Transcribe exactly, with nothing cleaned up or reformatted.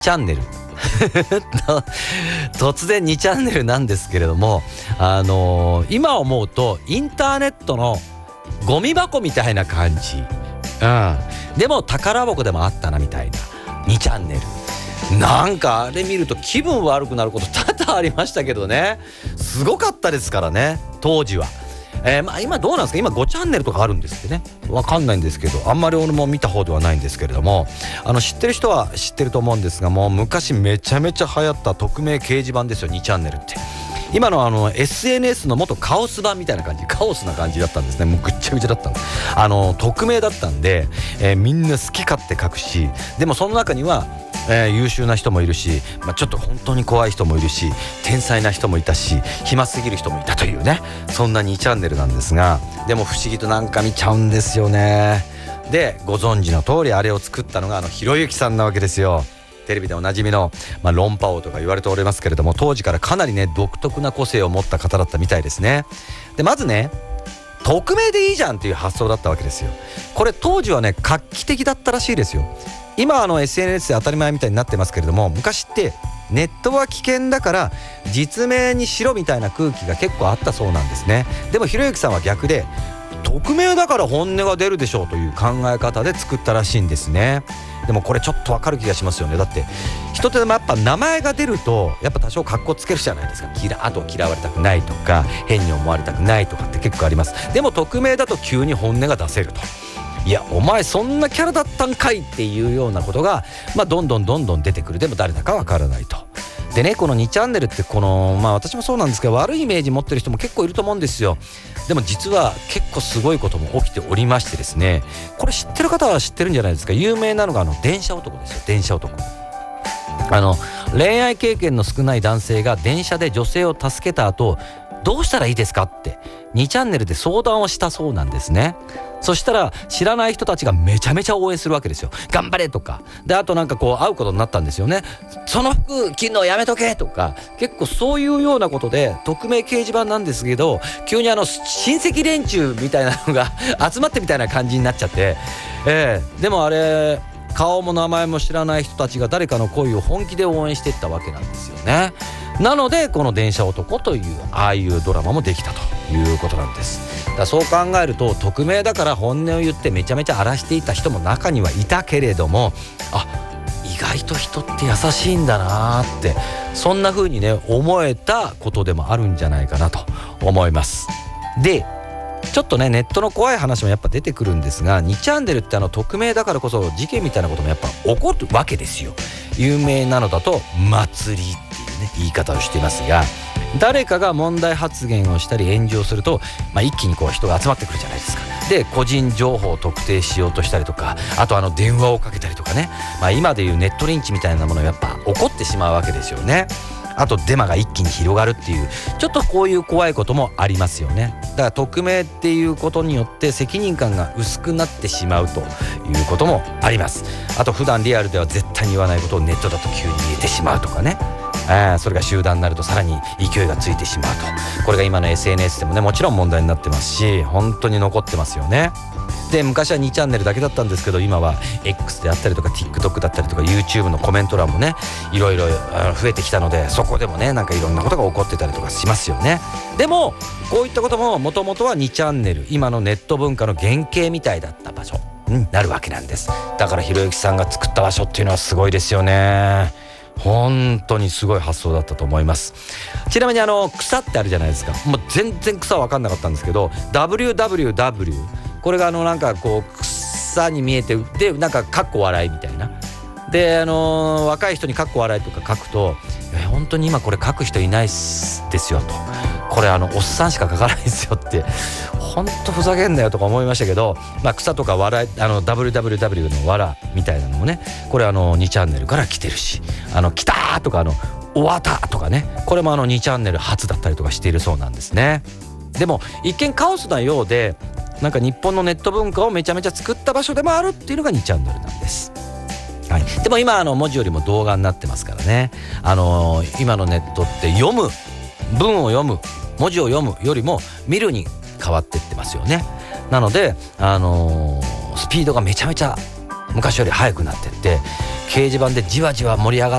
チャンネル突然にチャンネルなんですけれども、あのー、今思うとインターネットのゴミ箱みたいな感じ、うん、でも宝箱でもあったなみたいなにチャンネル。なんかあれ見ると気分悪くなること多々ありましたけどね。すごかったですからね当時は。えー、まあ今どうなんですか。今ごチャンネルとかあるんですってね。わかんないんですけど、あんまり俺も見た方ではないんですけれども、あの知ってる人は知ってると思うんですが、もう昔めちゃめちゃ流行った匿名掲示板ですよにチャンネルって。今のあの エスエヌエス の元カオス版みたいな感じ、カオスな感じだったんですね。もうぐっちゃぐちゃだったの。あの匿名だったんで、えー、みんな好き勝手書くし、でもその中にはえー、優秀な人もいるし、まあ、ちょっと本当に怖い人もいるし、天才な人もいたし、暇すぎる人もいたというね、そんなにチャンネルなんですが、でも不思議となんか見ちゃうんですよね。でご存知の通りあれを作ったのがあのひろゆきさんなわけですよ。テレビでおなじみの、まあ、論破王とか言われておりますけれども、当時からかなりね独特な個性を持った方だったみたいですね。でまずね、匿名でいいじゃんっていう発想だったわけですよ。これ当時はね画期的だったらしいですよ。今あの エスエヌエス で当たり前みたいになってますけれども、昔ってネットは危険だから実名にしろみたいな空気が結構あったそうなんですね。でもひろゆきさんは逆で、匿名だから本音が出るでしょうという考え方で作ったらしいんですね。でもこれちょっとわかる気がしますよね。だって人ってやっぱ名前が出るとやっぱ多少格好つけるじゃないですか。嫌あと嫌われたくないとか変に思われたくないとかって結構あります。でも匿名だと急に本音が出せると、いやお前そんなキャラだったんかいっていうようなことが、まあ、どんどんどんどん出てくる。でも誰だかわからないと。でね、このにチャンネルってこのまあ私もそうなんですけど、悪いイメージ持ってる人も結構いると思うんですよ。でも実は結構すごいことも起きておりましてですね、これ知ってる方は知ってるんじゃないですか。有名なのがあの電車男ですよ。電車男、あの恋愛経験の少ない男性が電車で女性を助けた後どうしたらいいですかってにチャンネルで相談をしたそうなんですね。そしたら知らない人たちがめちゃめちゃ応援するわけですよ。頑張れとかで、あとなんかこう会うことになったんですよね。その服着るのやめとけとか、結構そういうようなことで匿名掲示板なんですけど、急にあの親戚連中みたいなのが集まってみたいな感じになっちゃって、えー、でもあれ顔も名前も知らない人たちが誰かの恋を本気で応援していったわけなんですよね。なのでこの電車男というああいうドラマもできたということなんです。だからそう考えると匿名だから本音を言ってめちゃめちゃ荒らしていた人も中にはいたけれども、あ、意外と人って優しいんだなって、そんな風にね思えたことでもあるんじゃないかなと思います。でちょっとねネットの怖い話もやっぱ出てくるんですが、にチャンネルってあの匿名だからこそ事件みたいなこともやっぱ起こるわけですよ。有名なのだと祭りっていうね言い方をしていますが、誰かが問題発言をしたり炎上すると、まあ、一気にこう人が集まってくるじゃないですか。で個人情報を特定しようとしたりとか、あとあの電話をかけたりとかね、まあ、今でいうネットリンチみたいなものがやっぱ起こってしまうわけですよね。あとデマが一気に広がるっていう、ちょっとこういう怖いこともありますよね。だから匿名っていうことによって責任感が薄くなってしまうということもあります。あと普段リアルでは絶対に言わないことをネットだと急に言えてしまうとかね、あそれが集団になるとさらに勢いがついてしまうと、これが今の エスエヌエス でもねもちろん問題になってますし、本当に残ってますよね。で昔はにチャンネルだけだったんですけど、今は X であったりとか TikTok だったりとか YouTube のコメント欄もねいろいろ増えてきたので、そこでもねなんかいろんなことが起こってたりとかしますよね。でもこういったことももともとはにチャンネル、今のネット文化の原型みたいだった場所になるわけなんです。だからひろゆきさんが作った場所っていうのはすごいですよね。本当にすごい発想だったと思います。ちなみにあの草ってあるじゃないですか。もう全然草は分かんなかったんですけど ダブリューダブリューダブリュー、 これがあのなんかこう草に見えて、でなんかかっこ笑いみたいなで、あのー、若い人にかっこ笑いとか書くと、え本当に今これ書く人いないですよと、これあのおっさんしか書かないですよって本当ふざけんなよとか思いましたけど、まあ、草とか笑いあの ダブリューダブリューダブリュー の笑みたいなのもね、これあのにチャンネルから来てるし、あの来たーとかあの終わったとかね、これもあのにチャンネル初だったりとかしているそうなんですね。でも一見カオスなようで、なんか日本のネット文化をめちゃめちゃ作った場所でもあるっていうのがにチャンネルなんです。はい、でも今あの文字よりも動画になってますからね、あのー、今のネットって読む文を読む文字を読むよりも見るに変わってってますよね。なので、あのー、スピードがめちゃめちゃ昔より速くなってって掲示板でじわじわ盛り上が